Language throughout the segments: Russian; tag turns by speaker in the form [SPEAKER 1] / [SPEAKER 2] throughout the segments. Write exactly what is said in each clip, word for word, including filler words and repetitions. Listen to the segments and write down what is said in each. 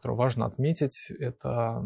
[SPEAKER 1] которую важно отметить, это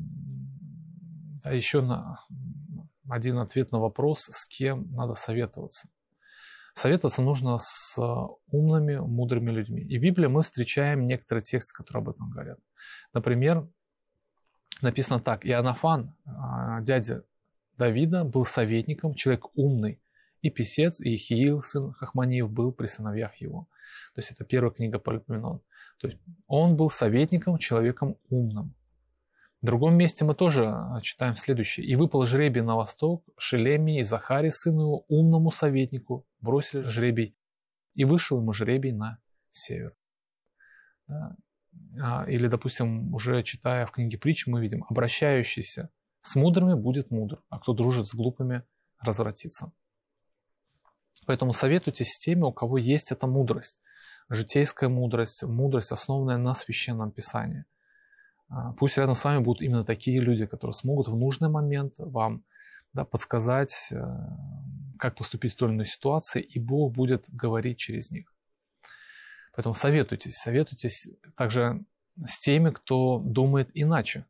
[SPEAKER 1] да, еще на один ответ на вопрос, с кем надо советоваться. Советоваться нужно с умными, мудрыми людьми. И в Библии мы встречаем некоторые тексты, которые об этом говорят. Например, написано так: Иоаннафан, дядя Давида, был советником, человек умный, и писец, и Ихиил, сын Хахманиев, был при сыновьях его. То есть это первая книга Паралипоменон. То есть он был советником, человеком умным. В другом месте мы тоже читаем следующее. «И выпал жребий на восток, Шелемии и Захаре, сыну его, умному советнику, бросили жребий, и вышел ему жребий на север». Да. Или, допустим, уже читая в книге Притч, мы видим: «Обращающийся с мудрыми будет мудр, а кто дружит с глупыми, развратится». Поэтому советуйтесь с теми, у кого есть эта мудрость, житейская мудрость, мудрость, основанная на Священном Писании. Пусть рядом с вами будут именно такие люди, которые смогут в нужный момент вам, да, подсказать, как поступить в той или иной ситуации, и Бог будет говорить через них. Поэтому советуйтесь, советуйтесь также с теми, кто думает иначе.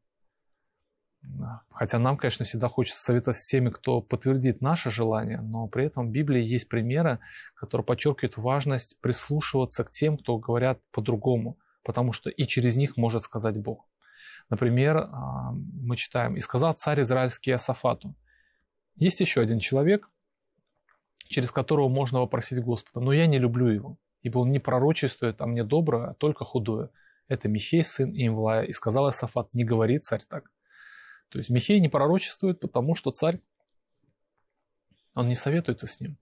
[SPEAKER 1] Хотя нам, конечно, всегда хочется советоваться с теми, кто подтвердит наше желание, но при этом в Библии есть примеры, которые подчеркивают важность прислушиваться к тем, кто говорят по-другому, потому что и через них может сказать Бог. Например, мы читаем: «И сказал царь израильский Иосафату: есть еще один человек, через которого можно вопросить Господа, но я не люблю его, ибо он не пророчествует о мне доброе, а только худое. Это Михей, сын Имвлая. И сказал Иосафат: не говори, царь, так». То есть Михей не пророчествует, потому что царь, он не советуется с ним.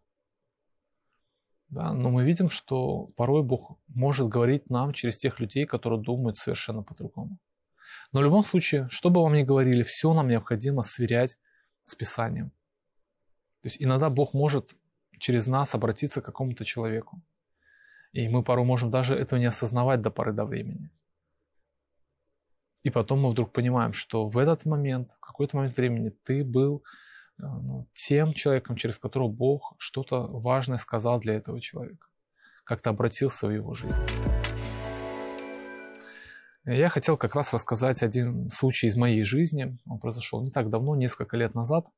[SPEAKER 1] Да, но мы видим, что порой Бог может говорить нам через тех людей, которые думают совершенно по-другому. Но в любом случае, что бы вам ни говорили, все нам необходимо сверять с Писанием. То есть иногда Бог может через нас обратиться к какому-то человеку. И мы порой можем даже этого не осознавать до поры до времени. И потом мы вдруг понимаем, что в этот момент, в какой-то момент времени ты был ну, тем человеком, через которого Бог что-то важное сказал для этого человека. Как-то обратился в его жизнь. Я хотел как раз рассказать один случай из моей жизни. Он произошел не так давно, несколько лет назад.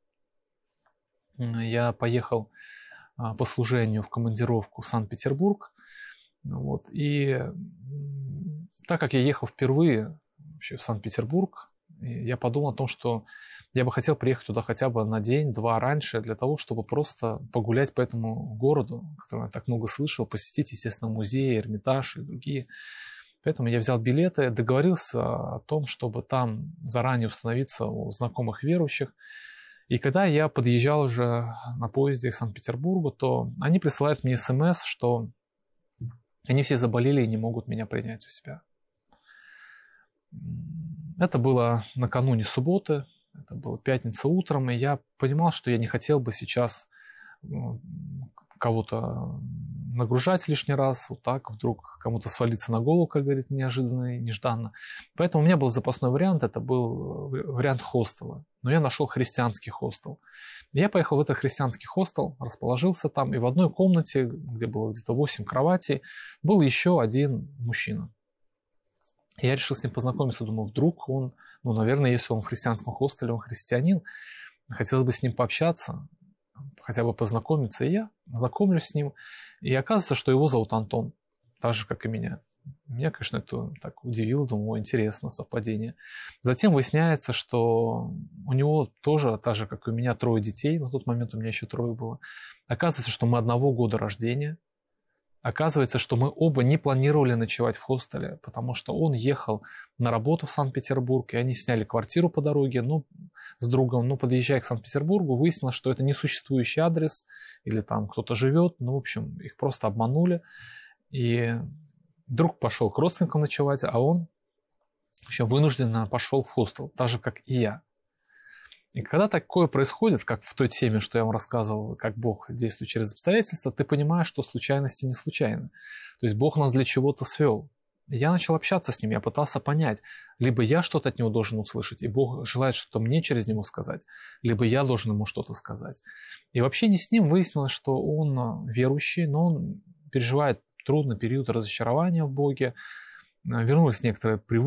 [SPEAKER 1] Я поехал по служению в командировку в Санкт-Петербург. Вот. И так как я ехал впервые вообще в Санкт-Петербург, я подумал о том, что я бы хотел приехать туда хотя бы на день-два раньше, для того, чтобы просто погулять по этому городу, о котором я так много слышал, посетить, естественно, музеи, Эрмитаж и другие. Поэтому я взял билеты, договорился о том, чтобы там заранее установиться у знакомых верующих. И когда я подъезжал уже на поезде к Санкт-Петербургу, то они присылают мне смс, что они все заболели и не могут меня принять у себя. Это было накануне субботы, это было пятница утром, и я понимал, что я не хотел бы сейчас кого-то нагружать лишний раз, вот так вдруг кому-то свалиться на голову, как говорит, неожиданно и нежданно. Поэтому у меня был запасной вариант, это был вариант хостела. Но я нашел христианский хостел. Я поехал в этот христианский хостел, расположился там, и в одной комнате, где было где-то восемь кроватей, был еще один мужчина. Я решил с ним познакомиться, думаю, вдруг он, ну, наверное, если он в христианском хостеле, он христианин, хотелось бы с ним пообщаться, хотя бы познакомиться, и я знакомлюсь с ним, и оказывается, что его зовут Антон, так же, как и меня. Меня, конечно, это так удивило, думаю, интересно, совпадение. Затем выясняется, что у него тоже, так же, как и у меня, трое детей, на тот момент у меня еще трое было. Оказывается, что мы одного года рождения. Оказывается, что мы оба не планировали ночевать в хостеле, потому что он ехал на работу в Санкт-Петербург, и они сняли квартиру по дороге, ну, с другом, но подъезжая к Санкт-Петербургу, выяснилось, что это несуществующий адрес, или там кто-то живет, ну, в общем, их просто обманули. И друг пошел к родственникам ночевать, а он еще вынужденно пошел в хостел, так же, как и я. И когда такое происходит, как в той теме, что я вам рассказывал, как Бог действует через обстоятельства, ты понимаешь, что случайности не случайны. То есть Бог нас для чего-то свел. И я начал общаться с ним, я пытался понять, либо я что-то от него должен услышать, и Бог желает что-то мне через него сказать, либо я должен ему что-то сказать. И в общении с ним выяснилось, что он верующий, но он переживает трудный период разочарования в Боге, вернулись некоторые привычки,